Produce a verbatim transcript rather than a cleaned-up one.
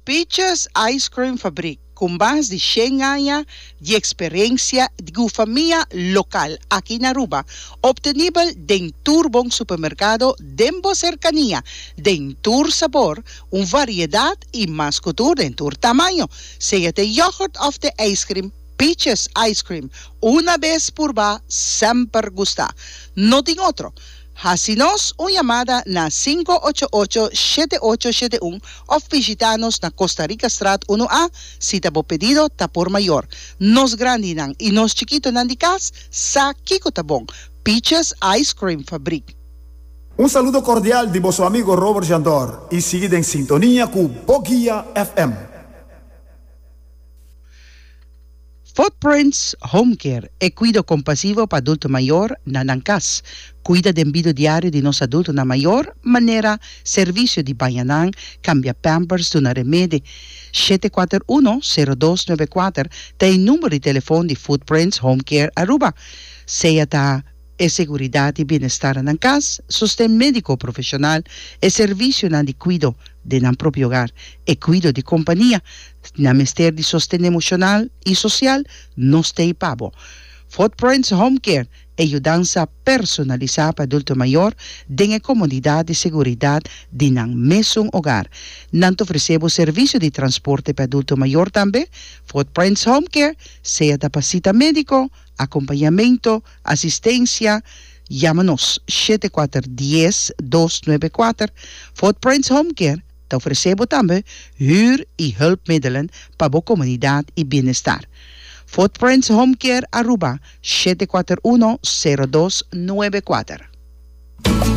Peaches Ice Cream Fabric, com base de cem anos de experiência de família local aqui na Aruba, obtenível dentro bom supermercado, dentro cercania, dentro sabor, uma variedade e mais cultura dentro tamanho, seja de yogurt of the ice cream, Peaches Ice Cream, uma vez por vez, sempre gusta. Não tem outro. Hacinos uma chamada na cinco oito oito, sete oito sete um ou visitanos na Costa Rica Strat uno A, si tabo pedido ta por mayor. Nos grande nang e nos chiquito nang di cas, sa kiko tabong. Peaches Ice Cream Fabric. Un saludo cordial de vuestro amigo Robert Jandor y seguid en sintonía con Bogia F M. Footprints Home Care é cuido compasivo para adulto maior na Nancas. Cuida de vida diário de nosso adulto na maior maneira, serviço de banhanang, cambia pampers, dona remédio. sete quatro um, zero dois nove quatro tem número de telefone de Footprints Home Care Aruba. Seja ta e seguridade e bem-estar na casa, sustém médico profissional e serviço na de cuido de nam próprio hogar e cuido de companhia na mister de sostén emocional e social nos tem pabo. Footprints Home Care é ajudança personalizada para adulto maior de comodidade e segurança de nam mesmo hogar. Nanto oferecemos serviço de transporte para adulto maior também. Footprints Home Care, seja da visita médico, acompanhamento, assistência, chama-nos sete quatro um zero, dois nove quatro. Footprints Home Care te oferecemos também huur e hulpmiddelen para a comunidade e bem-estar. Footprints Home Care Aruba sete quatro um, zero dois nove quatro.